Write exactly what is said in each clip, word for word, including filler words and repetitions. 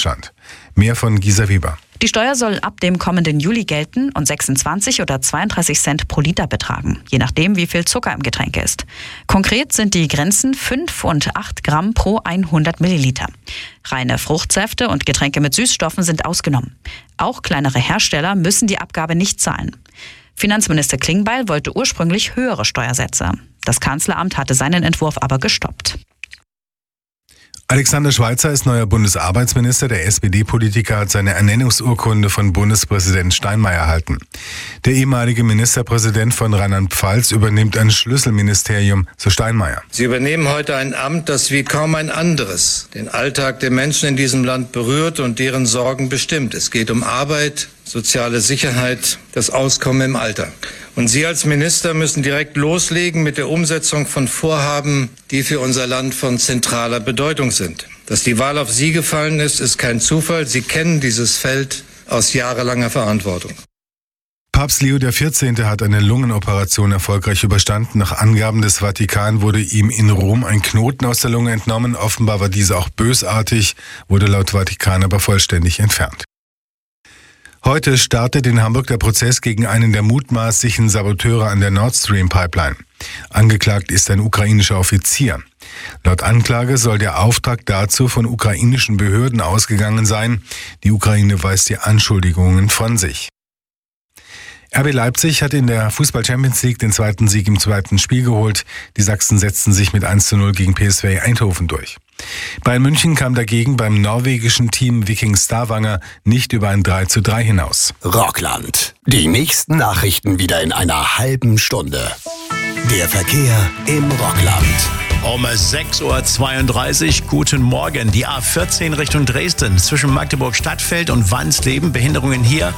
Deutschland. Mehr von Gisa Weber. Die Steuer soll ab dem kommenden Juli gelten und sechsundzwanzig oder zweiunddreißig Cent pro Liter betragen, je nachdem, wie viel Zucker im Getränk ist. Konkret sind die Grenzen fünf und acht Gramm pro hundert Milliliter. Reine Fruchtsäfte und Getränke mit Süßstoffen sind ausgenommen. Auch kleinere Hersteller müssen die Abgabe nicht zahlen. Finanzminister Klingbeil wollte ursprünglich höhere Steuersätze. Das Kanzleramt hatte seinen Entwurf aber gestoppt. Alexander Schweitzer ist neuer Bundesarbeitsminister. Der S P D-Politiker hat seine Ernennungsurkunde von Bundespräsident Steinmeier erhalten. Der ehemalige Ministerpräsident von Rheinland-Pfalz übernimmt ein Schlüsselministerium, so Steinmeier. Sie übernehmen heute ein Amt, das wie kaum ein anderes den Alltag der Menschen in diesem Land berührt und deren Sorgen bestimmt. Es geht um Arbeit, soziale Sicherheit, das Auskommen im Alter. Und Sie als Minister müssen direkt loslegen mit der Umsetzung von Vorhaben, die für unser Land von zentraler Bedeutung sind. Dass die Wahl auf Sie gefallen ist, ist kein Zufall. Sie kennen dieses Feld aus jahrelanger Verantwortung. Papst Leo der vierzehnte hat eine Lungenoperation erfolgreich überstanden. Nach Angaben des Vatikan wurde ihm in Rom ein Knoten aus der Lunge entnommen. Offenbar war diese auch bösartig, wurde laut Vatikan aber vollständig entfernt. Heute startet in Hamburg der Prozess gegen einen der mutmaßlichen Saboteure an der Nord Stream Pipeline. Angeklagt ist ein ukrainischer Offizier. Laut Anklage soll der Auftrag dazu von ukrainischen Behörden ausgegangen sein. Die Ukraine weist die Anschuldigungen von sich. R B Leipzig hat in der Fußball-Champions League den zweiten Sieg im zweiten Spiel geholt. Die Sachsen setzten sich mit eins zu null gegen P S V Eindhoven durch. Bayern München kam dagegen beim norwegischen Team Viking Stavanger nicht über ein drei zu drei hinaus. Rockland. Die nächsten Nachrichten wieder in einer halben Stunde. Der Verkehr im Rockland. Um sechs Uhr zweiunddreißig, guten Morgen. Die A vierzehn Richtung Dresden zwischen Magdeburg-Stadtfeld und Wansleben. Behinderungen hier.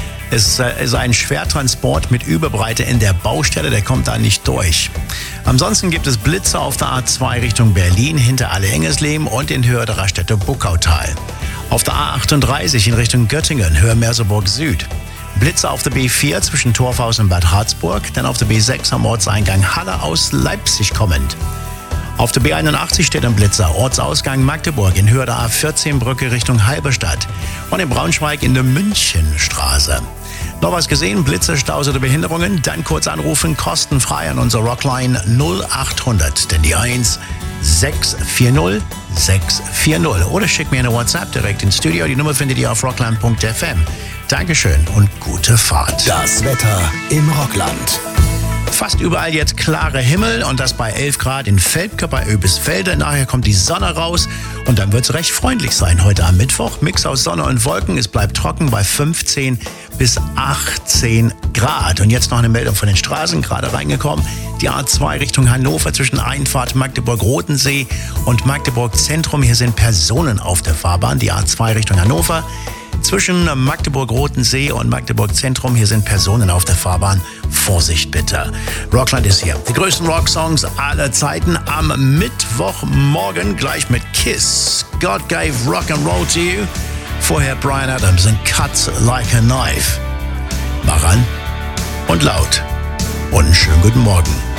Es ist ein Schwertransport mit Überbreite in der Baustelle, der kommt da nicht durch. Ansonsten gibt es Blitze auf der A zwei Richtung Berlin, hinter Alle-Engesleben und in Höhe der Raststätte Buckautal. Auf der A achtunddreißig in Richtung Göttingen, Höhe Merseburg Süd. Blitze auf der B vier zwischen Torfhaus und Bad Harzburg, dann auf der B sechs am Ortseingang Halle aus Leipzig kommend. Auf der B einundachtzig steht ein Blitzer, Ortsausgang Magdeburg in Höhe der A vierzehn Brücke Richtung Halberstadt und in Braunschweig in der Münchenstraße. Noch was gesehen? Blitze, Staus oder Behinderungen? Dann kurz anrufen, kostenfrei an unsere Rockline null achthundert, denn die eins sechs vier null sechs vier null. Oder schick mir eine WhatsApp direkt ins Studio. Die Nummer findet ihr auf rockland punkt f m. Dankeschön und gute Fahrt. Das Wetter im Rockland. Fast überall jetzt klare Himmel und das bei elf Grad in Feldkirch bei Oebisfelde. Nachher kommt die Sonne raus und dann wird es recht freundlich sein heute am Mittwoch. Mix aus Sonne und Wolken. Es bleibt trocken bei fünfzehn bis achtzehn Grad. Und jetzt noch eine Meldung von den Straßen, gerade reingekommen. Die A zwei Richtung Hannover zwischen Einfahrt Magdeburg-Rotensee und Magdeburg-Zentrum. Hier sind Personen auf der Fahrbahn. Die A zwei Richtung Hannover. Zwischen Magdeburg-Rotensee und Magdeburg-Zentrum, hier sind Personen auf der Fahrbahn. Vorsicht bitte. Rockland ist hier. Die größten Rocksongs aller Zeiten am Mittwochmorgen gleich mit Kiss. God gave rock and roll to you. Vorher Bryan Adams and Cuts Like a Knife. Mach an und laut. Und einen schönen guten Morgen.